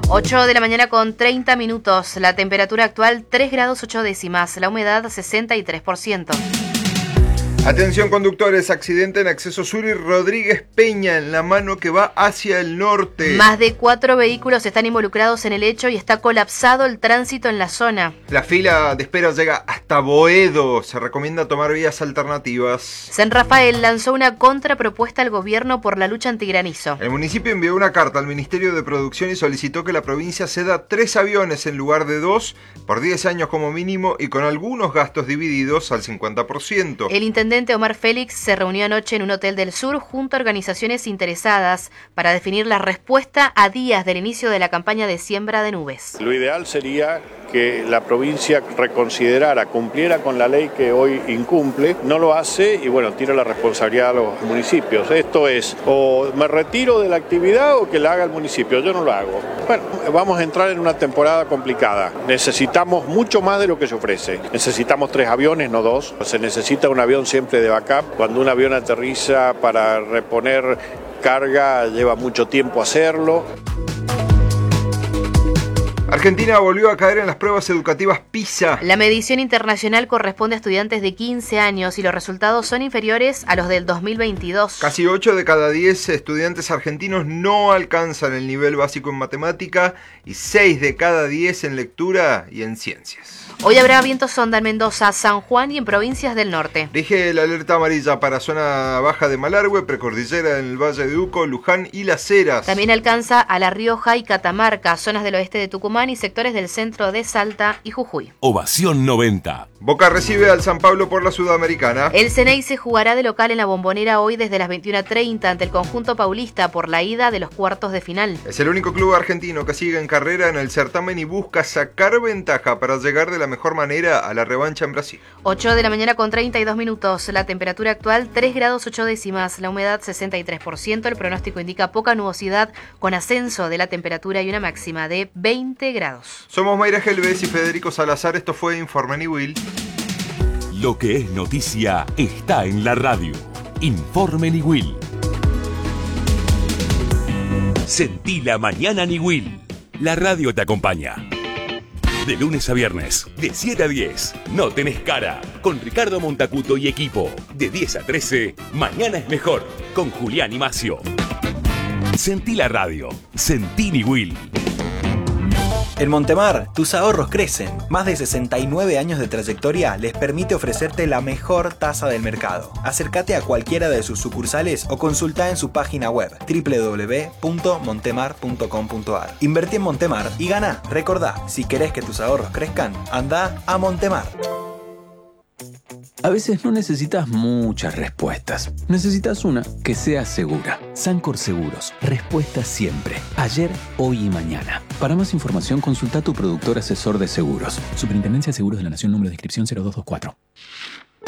8 de la mañana con 30 minutos. La temperatura actual 3 grados 8 décimas. La humedad 63%. Atención conductores, accidente en acceso sur y Rodríguez Peña en la mano que va hacia el norte. Más de 4 vehículos están involucrados en el hecho y está colapsado el tránsito en la zona. La fila de espera llega hasta Boedo. Se recomienda tomar vías alternativas. San Rafael lanzó una contrapropuesta al gobierno por la lucha antigranizo. El municipio envió una carta al Ministerio de Producción y solicitó que la provincia ceda 3 aviones en lugar de 2 por 10 años como mínimo y con algunos gastos divididos al 50%. El intendente Omar Félix se reunió anoche en un hotel del sur junto a organizaciones interesadas para definir la respuesta a días del inicio de la campaña de siembra de nubes. Lo ideal sería que la provincia reconsiderara, cumpliera con la ley que hoy incumple, no lo hace y bueno, tira la responsabilidad a los municipios. Esto es, o me retiro de la actividad o que la haga el municipio, yo no lo hago. Bueno, vamos a entrar en una temporada complicada. Necesitamos mucho más de lo que se ofrece. Necesitamos 3 aviones, no 2. Se necesita un avión siempre de backup. Cuando un avión aterriza para reponer carga, lleva mucho tiempo hacerlo. Argentina volvió a caer en las pruebas educativas PISA. La medición internacional corresponde a estudiantes de 15 años y los resultados son inferiores a los del 2022. Casi 8 de cada 10 estudiantes argentinos no alcanzan el nivel básico en matemática y 6 de cada 10 en lectura y en ciencias. Hoy habrá viento sonda en Mendoza, San Juan y en provincias del norte. Rige la alerta amarilla para zona baja de Malargüe, precordillera en el Valle de Uco, Luján y Las Heras. También alcanza a La Rioja y Catamarca, zonas del oeste de Tucumán y sectores del centro de Salta y Jujuy. Ovación 90. Boca recibe al San Pablo por la Sudamericana. El Ceney se jugará de local en la Bombonera hoy desde las 21:30 ante el conjunto paulista por la ida de los cuartos de final. Es el único club argentino que sigue en carrera en el certamen y busca sacar ventaja para llegar de la mejor manera a la revancha en Brasil. 8 de la mañana con 32 minutos. La temperatura actual 3 grados 8 décimas. La humedad 63%. El pronóstico indica poca nubosidad con ascenso de la temperatura y una máxima de 20 grados. Somos Mayra Gelbez y Federico Salazar. Esto fue Informe Niwil. Lo que es noticia está en la radio. Informe Niwil. Sentí la mañana Niwil. La radio te acompaña. De lunes a viernes, de 7 a 10, No Tenés Cara, con Ricardo Montacuto y equipo. De 10 a 13, Mañana es Mejor, con Julián y Macio. Sentí la radio. Sentí Niwil. En Montemar, tus ahorros crecen. Más de 69 años de trayectoria les permite ofrecerte la mejor tasa del mercado. Acércate a cualquiera de sus sucursales o consulta en su página web www.montemar.com.ar. Invertí en Montemar y gana. Recordá, si querés que tus ahorros crezcan, anda a Montemar. A veces no necesitas muchas respuestas. Necesitas una que sea segura. Sancor Seguros. Respuesta siempre. Ayer, hoy y mañana. Para más información, consulta a tu productor asesor de seguros. Superintendencia de Seguros de la Nación, número de inscripción 0224.